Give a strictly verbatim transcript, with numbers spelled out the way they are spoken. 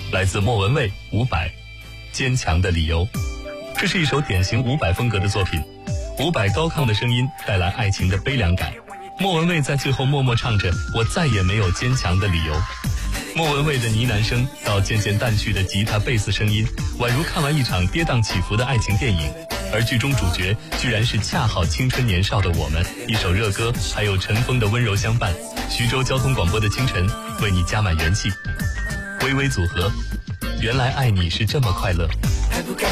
来自莫文蔚、伍佰，《坚强的理由》。这是一首典型伍佰风格的作品，伍佰高亢的声音带来爱情的悲凉感，莫文蔚在最后默默唱着我再也没有坚强的理由。莫文蔚的呢喃声到渐渐淡去的吉他贝斯声音，宛如看完一场跌宕起伏的爱情电影，而剧中主角居然是恰好青春年少的我们。一首热歌，还有陈峰的温柔相伴。徐州交通广播的清晨，为你加满元气。微微组合，原来爱你是这么快乐。